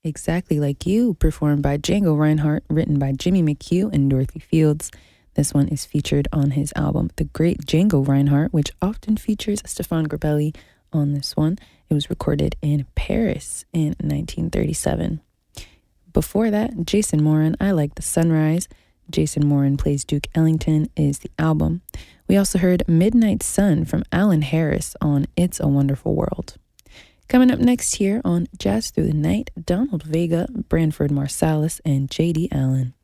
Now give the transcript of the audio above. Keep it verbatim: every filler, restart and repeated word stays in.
Exactly Like You, performed by Django Reinhardt, written by Jimmy McHugh and Dorothy Fields. This one is featured on his album, The Great Django Reinhardt, which often features Stefan Grappelli on this one. It was recorded in Paris in nineteen thirty-seven. Before that, Jason Moran, I Like the Sunrise. Jason Moran plays Duke Ellington is the album. We also heard Midnight Sun from Alan Harris on It's a Wonderful World. Coming up next here on Jazz Through the Night, Donald Vega, Branford Marsalis, and J D. Allen.